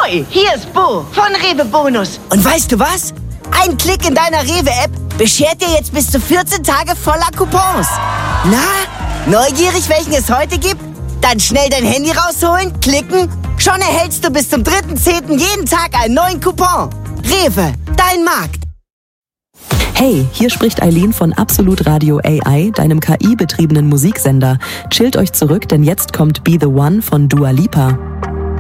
Hoi, hier ist Bo von Rewe Bonus. Und weißt du was? Ein Klick in deiner Rewe-App beschert dir jetzt bis zu 14 Tage voller Coupons. Na, neugierig, welchen es heute gibt? Dann schnell dein Handy rausholen, klicken. Schon erhältst du bis zum 3.10. jeden Tag einen neuen Coupon. Rewe, dein Markt. Hey, hier spricht Eileen von Absolut Radio AI, deinem KI-betriebenen Musiksender. Chillt euch zurück, denn jetzt kommt Be The One von Dua Lipa.